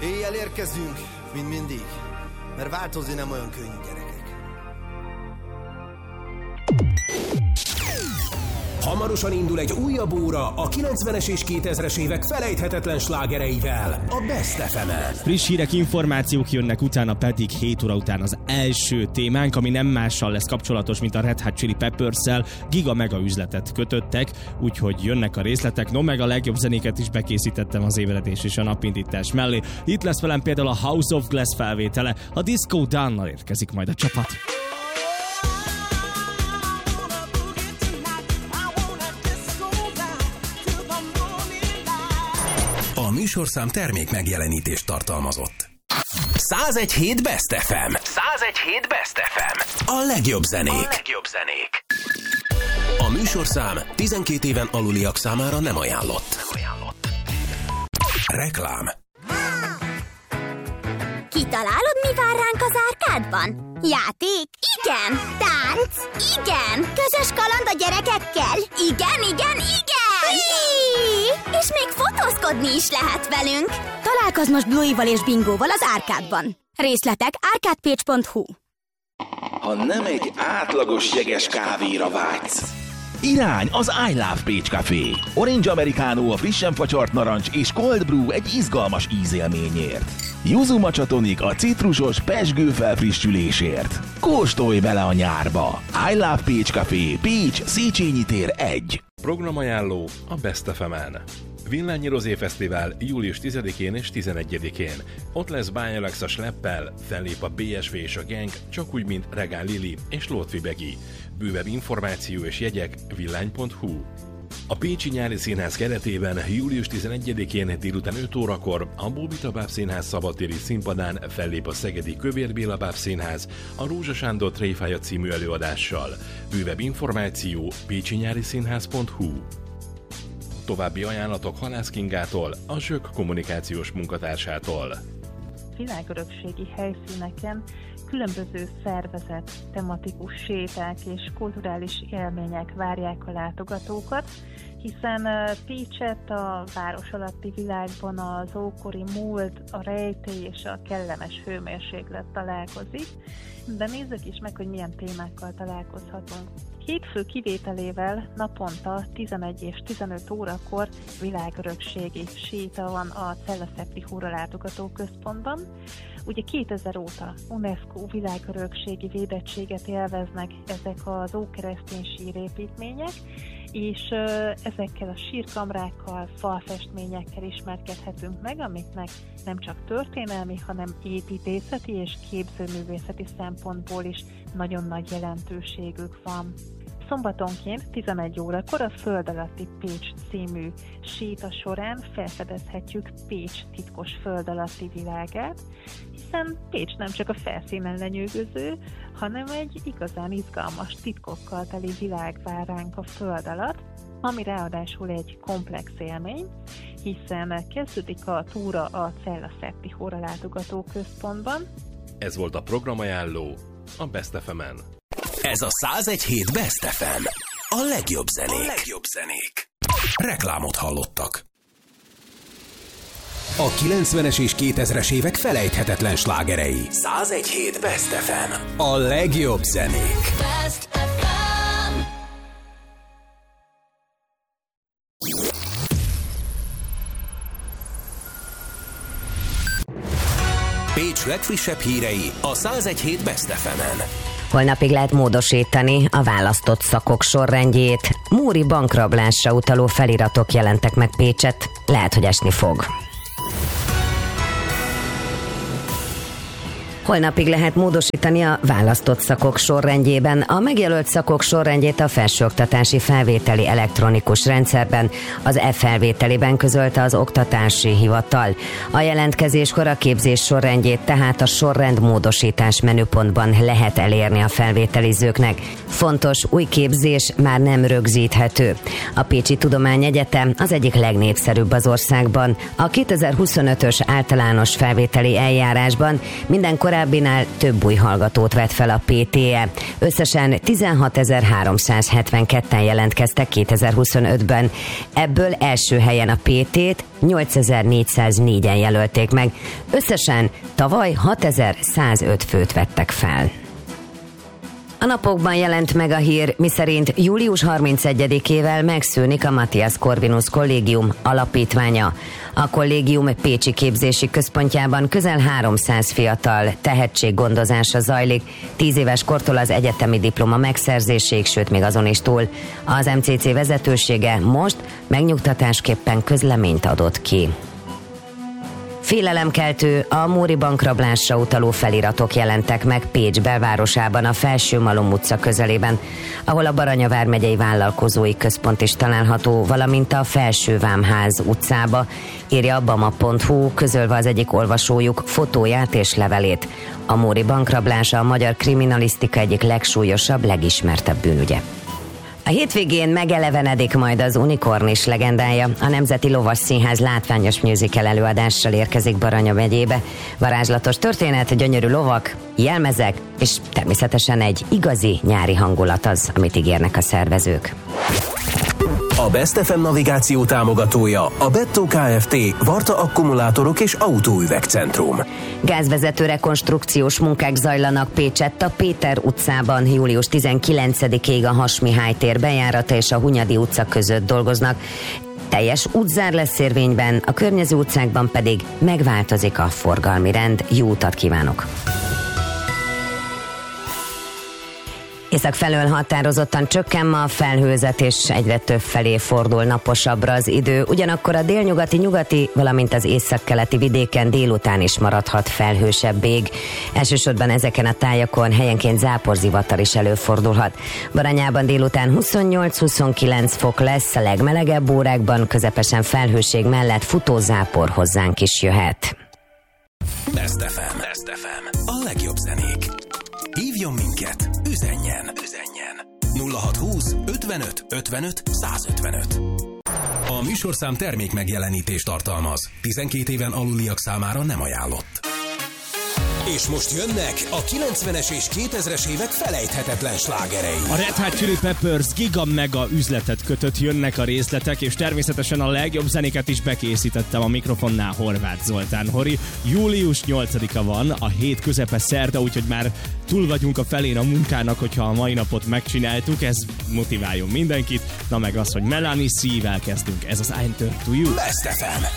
Éjjel érkezünk, mint mindig, mert változni nem olyan könnyű, gyerekek. Hamarosan indul egy újabb óra a 90-es és 2000-es évek felejthetetlen slágereivel, a Best FM-en. Friss hírek, információk jönnek, utána pedig 7 óra után az első témánk, ami nem mással lesz kapcsolatos, mint a Red Hot Chili Peppers-szel. Giga-mega üzletet kötöttek, úgyhogy jönnek a részletek. No, meg a legjobb zenéket is bekészítettem az ébredés és a napindítás mellé. Itt lesz velem például a House of Glass felvétele, a Disco Dannal érkezik majd a csapat. A műsorszám termék megjelenítést tartalmazott. 101.7 Best FM. 101.7 Best FM. A legjobb zenék. A műsorszám 12 éven aluliak számára nem ajánlott. Reklám. Kitalálod, mi vár ránk az árkádban? Játék? Igen. Tánc? Igen. Közös kaland a gyerekekkel? Igen. És még fotózkodni is lehet velünk. Találkozz most Bluey-val és Bingóval az árkádban. Részletek arcadepage.hu. Ha nem egy átlagos jeges kávéra vágysz, irány az I Love Pécs Café. Orange Americano a frissen facsart narancs és Cold Brew egy izgalmas ízélményért. Yuzu Matcha Tonic a citrusos pezsgő felfrissülésért. Kóstolj bele a nyárba! I Love Pécs Café, Pécs, Széchenyi tér 1. Programajánló a Best FM-en. Villányi Rozé Fesztivál július 10-én és 11-én. Ott lesz Bány Alexa Schleppel, fellép a BSV és a Gang, csak úgy, mint Regál Lili és Lótvi Begi. Bővebb információ és jegyek villány.hu. A Pécsi Nyári Színház keretében július 11-én délután 5 órakor a Bóbita Báb Színház szabadtéri színpadán fellép a Szegedi Kövér Béla Báb Színház a Rózsa Sándor Tréfája című előadással. Bővebb információ pécsinyáriszínház.hu. További ajánlatok Halász Kingától, a Zsök kommunikációs munkatársától. Világörökségi helyszíneken különböző szervezett, tematikus séták és kulturális élmények várják a látogatókat, hiszen Pécset a város alatti világban az ókori múlt, a rejtély és a kellemes hőmérséklet találkozik, de nézzük is meg, hogy milyen témákkal találkozhatunk. Hétfő kivételével naponta 11 és 15 órakor világörökségi séta van a Cella-Szepti Hóralátogató Központban. Ugye 2000 óta UNESCO világörökségi védettséget élveznek ezek az ókeresztény sírépítmények, és ezekkel a sírkamrákkal, falfestményekkel ismerkedhetünk meg, amiknek nem csak történelmi, hanem építészeti és képzőművészeti szempontból is nagyon nagy jelentőségük van. Szombatonként 11 órakor a Föld alatti Pécs című séta során felfedezhetjük Pécs titkos föld alatti világát, hiszen Pécs nem csak a felszínen lenyűgöző, hanem egy igazán izgalmas titkokkal teli világ vár ránk a föld alatt, ami ráadásul egy komplex élmény, hiszen kezdődik a túra a Cella-Szepti Hóralátogató Központban. Ez volt a programajánló a Best FM-en. Ez a 101.7 Best FM. A legjobb zenék. Reklámot hallottak. A 90-es és 2000-es évek felejthetetlen slágerei. 101.7 Best FM. A legjobb zenék. Best FM. Pécs legfrissebb hírei a 101.7 Best FM-en. Holnapig lehet módosítani a választott szakok sorrendjét. Móri bankrablásra utaló feliratok jelentek meg Pécset, lehet, hogy esni fog. Holnapig lehet módosítani a választott szakok sorrendjében. A megjelölt szakok sorrendjét a felsőoktatási felvételi elektronikus rendszerben, az e-felvételiben közölte az Oktatási Hivatal. A jelentkezéskor a képzés sorrendjét tehát a sorrendmódosítás menüpontban lehet elérni a felvételizőknek. Fontos, új képzés már nem rögzíthető. A Pécsi Tudományegyetem az egyik legnépszerűbb az országban. A 2025-ös általános felvételi eljárásban minden korábbinál több új hallgatót vett fel a PTE. Összesen 16.372-en jelentkeztek 2025-ben. Ebből első helyen a PT-t 8.404-en jelölték meg. Összesen tavaly 6.105 főt vettek fel. A napokban jelent meg a hír, miszerint július 31-ével megszűnik a Matthias Corvinus Kollégium alapítványa. A kollégium pécsi képzési központjában közel 300 fiatal tehetséggondozása zajlik, 10 éves kortól az egyetemi diploma megszerzéséig, sőt még azon is túl. Az MCC vezetősége most megnyugtatásképpen közleményt adott ki. Félelemkeltő, a Móri bankrablásra utaló feliratok jelentek meg Pécs belvárosában, a Felső-Malom utca közelében, ahol a Baranya vármegyei vállalkozói központ is található, valamint a Felső-Vámház utcába, írja a bama.hu, közölve az egyik olvasójuk fotóját és levelét. A Móri bankrablása a magyar kriminalisztika egyik legsúlyosabb, legismertebb bűnügye. A hétvégén megelevenedik majd az Unikornis legendája. A Nemzeti Lovasszínház látványos musical előadással érkezik Baranya megyébe. Varázslatos történet, gyönyörű lovak, jelmezek, és természetesen egy igazi nyári hangulat az, amit ígérnek a szervezők. A Best FM navigáció támogatója a Bettó Kft. Varta akkumulátorok és autóüvegcentrum. Gázvezető rekonstrukciós munkák zajlanak Pécsett a Péter utcában. Július 19-ig a Hass Mihály tér bejárata és a Hunyadi utca között dolgoznak. Teljes útzár lesz érvényben, a környező utcákban pedig megváltozik a forgalmi rend. Jó utat kívánok! Észak felől határozottan csökken ma a felhőzet, és egyre több felé fordul naposabbra az idő. Ugyanakkor a délnyugati, valamint az északkeleti vidéken délután is maradhat felhősebb ég. Elsősorban ezeken a tájakon helyenként záporzivatar is előfordulhat. Baranyában délután 28-29 fok lesz, a legmelegebb órákban közepesen felhőség mellett futózápor hozzánk is jöhet. Best FM. A legjobb zenék. Hívjon minket, üzenjen. 0620 55 55 155. A műsorszám termék megjelenítést tartalmaz. 12 éven aluliak számára nem ajánlott. És most jönnek a 90-es és 2000-es évek felejthetetlen slágerei. A Red Hot Chili Peppers giga mega üzletet kötött, jönnek a részletek, és természetesen a legjobb zenéket is bekészítettem a mikrofonnál. Horváth Zoltán Hori. Július 8-a van, a hét közepe szerda, úgyhogy már túl vagyunk a felén a munkának, hogyha a mai napot megcsináltuk, ez motiváljon mindenkit. Na meg az, hogy Melanie C-vel kezdünk, ez az I'm Turn to You. Best FM.